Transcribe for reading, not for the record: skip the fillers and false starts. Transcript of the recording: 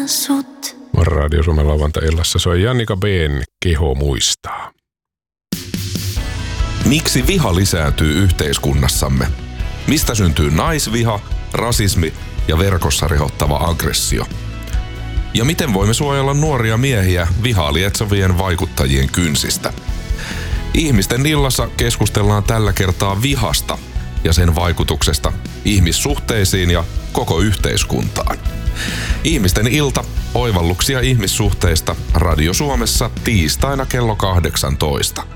sut. Radio Suomen lauantai-illassa soi Jannika B:n Keho muistaa. Miksi viha lisääntyy yhteiskunnassamme? Mistä syntyy naisviha, rasismi ja verkossa rehottava aggressio? Ja miten voimme suojella nuoria miehiä vihaa lietsovien vaikuttajien kynsistä? Ihmisten illassa keskustellaan tällä kertaa vihasta ja sen vaikutuksesta ihmissuhteisiin ja koko yhteiskuntaan. Ihmisten ilta, oivalluksia ihmissuhteista Radio Suomessa tiistaina kello 18.